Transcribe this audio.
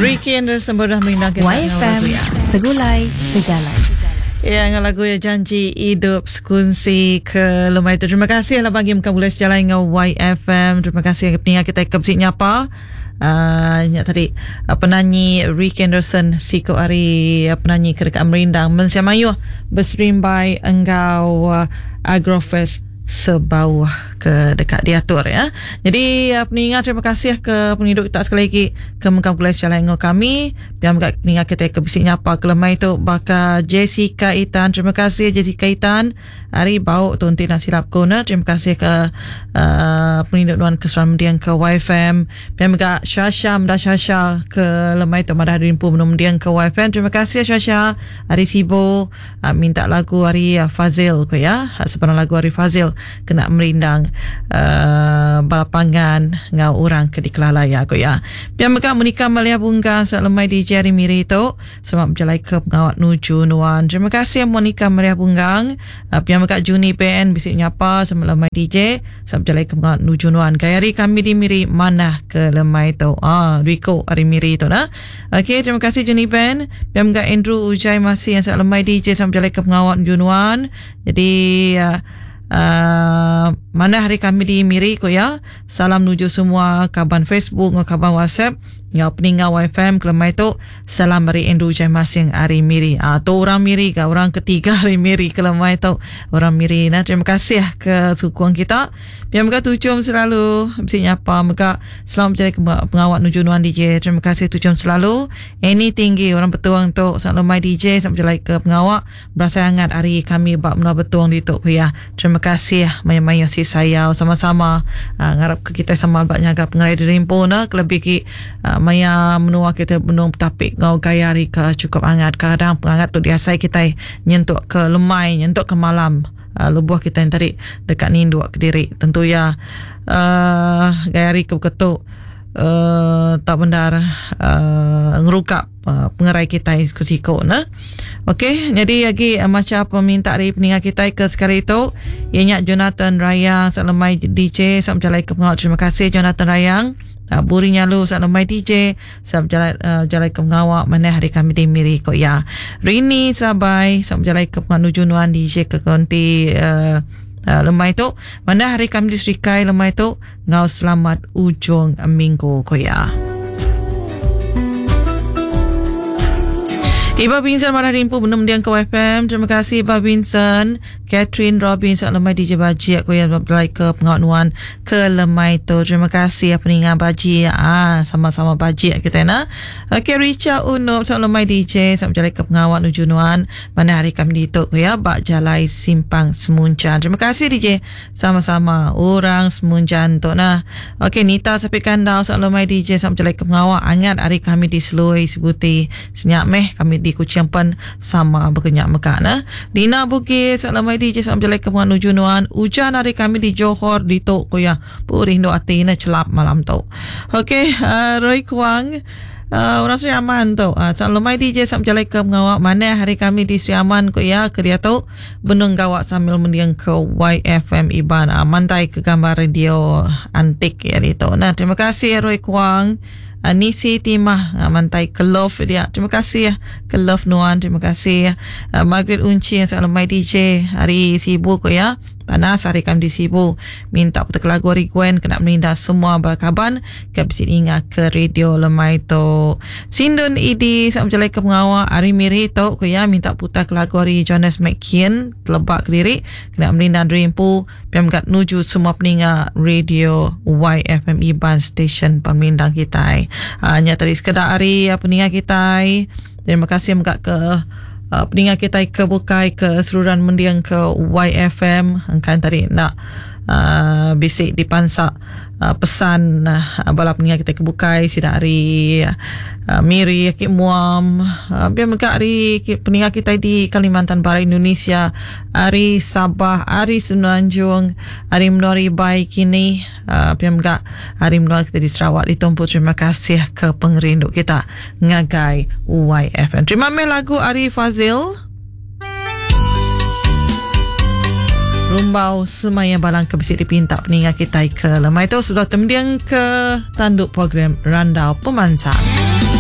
Ricky Anderson baru dah meninggalkan YFM Segulai Sejalan. Ya, dengan lagu ya Janji Hidup Sekunsi ke lemah itu. Terima kasih lah bagi Mekabulai Sejalan dengan YFM. Terima kasih pendengar kita ke Besik Nyapa. Tadi penyanyi Ricky Anderson Siko Ari penyanyi ke dekat Merindang Mensiamayu berserimbai Enggau Agrofest sebawah ke dekat diatur ya. Jadi pendengar terima kasih ke penduduk kita sekali lagi ke Mekabulai Sejalan dengan kami. Biar pendengar kita ke Besik Nyapa ke lemah itu bakal Jessica Itan. Terima kasih Jessica Itan. Hari bau tu nanti nak silap kona. Terima kasih ke penduduk Nuan Keseruan Mendiang ke YFM. Biar mereka Syasha Mda Syasha ke lemah itu Madah Rimpu Mendiang ke YFM. Terima kasih Syasha. Hari Sibo minta lagu Hari Fazil ko ya. Sebenarnya lagu Hari Fazil kena merindang balapangan ngau orang ke dikelalaya ko ya. Biar mereka menikah Malia Bunga selemai DJ Hari Miri tu sebab berjalan ke pengawat nuju nuan. Terima kasih Monica Malia Bungang. Biar mereka Juni PN Besik Nyapa selemai DJ sebab berjalan ke pengawat nuju nuan. Kaya hari kami di Miri mana ke lemai tu. Duiko Hari Miri tu nah. Okey, terima kasih Juni PN. Biar mereka Andrew Ujai masih yang selemai DJ sebab berjalan ke pengawat nuju nuan. Jadi mana hari kami di Miri ko ya. Salam nuju semua kaban Facebook ngau kaban WhatsApp ngau peninggal YFM kelemai tu. Salam dari Andrew Jai masing Hari Miri. Tu orang Miri ke orang ketiga Hari Miri kelemai tu orang Miri nah. Terima kasih ke sukuan kita. Biar mereka tujuan selalu Besik Nyapa mereka selamat berjaya ke pengawat nuju nuan DJ. Terima kasih tujuan selalu. Ini tinggi orang betuang tu selamat DJ selamat berjaya ke pengawat berasa hangat hari kami bak menua betuang di tu ya. Terima kasih maya-maya si saya sama-sama ngarap ke kita sama banyak agak pengerai di rimpo na kelebih ki maya menua kita benung petapik ngau gaya hari ke cukup hangat. Kadang penghangat tu diasai kita nyentuk ke lemai nyentuk ke malam lubuh kita yang tadi dekat Nindu ke diri tentu ya gaya hari ke ketuk tak benar ngerukap pengerai kita isiko nah. Okey, jadi lagi macam peminta dari peninggal kita ke sekarang itu ianya Jonathan Rayang selemai DJ sampai jalan ke pengawal. Terima kasih Jonathan Rayang. Buri Nyalu selemai DJ sampai jalan ke pengawal mana hari kami di Miri ko ya. Rini Sabai sampai jalan ke pengawal nuju nuan DJ ke konti lemai tu mana hari kami di Serikai lemai tu ngau selamat ujung minggu ko ya. Iba Vincent Madah Rimpu benar mendiang ke YFM. Terima kasih Iba Vincent. Catherine Robin lemai DJ Baji aku yang berlai ke pengawat nuan ke lemai tu. Terima kasih peninggal Baji. Sama-sama Baji kita na. Okay, Richard Unup lemai DJ berlai ke pengawat nuju nuan mana hari kami di tu ya bak jalai simpang Semuncan. Terima kasih DJ sama-sama orang Semuncan tu nah. Okay, Nita Sapi Kandau lemai DJ berlai ke pengawat angat hari kami di Selui Sebuti senyak meh kami di Kuchingpan sama berkenyak Mekah nah. Dina Bugis selamai DJ sampai jalan ke menuju nuan. Hujan hari kami di Johor di Tok ko ya. Purih do ati na celap malam tu. Okey, Roy Kwang orang Siaman tu. Selamai DJ sampai jalan ke mengawak mana hari kami di Siaman ko ya ke dia tu benung gawak sambil mendiang ke YFM Iban mantai ke gambar radio antik ya itu. Nah, terima kasih Roy Kwang. Nisi Timah mantai ke Love dia. Terima kasih ke Love Nuan. Terima kasih Margaret Unci yang selamai DJ hari sibuk ko ya. Panas hari kami di sibuk. Minta putar lagu hari Gwen kena menindak semua berkaban ke Besik ingat ke radio lemai tu. Sindun Idi sama jalan ke pengawal hari Miri tu ko ya minta putar lagu hari Jonas McKean telebak ke diri kena menindak Rimpu biar mengat nuju semua peningat radio YFM Iban station pemindang kita. Hanya tadi sekedar hari peningat kita. Terima kasih mengat ke peningat kita ke bukai ke seluruhan mendiang ke YFM angkan tadi nak bisik dipansak pesan balap peningat kita ke bukai sidak hari Miri Kik Muam biar mereka hari peningat kita di Kalimantan Barat Indonesia hari Sabah hari Semenanjung hari Menori Bai kini biar mereka hari Menori kita di Sarawak ditumpu. Terima kasih ke pengerindu kita ngagai YFM. Terima kasih lagu Ari Fazil Rumbau semaya balang ke Besik dipinta peningat kita ke lemai itu sudah kemudian ke tanduk program Randau Pemansang.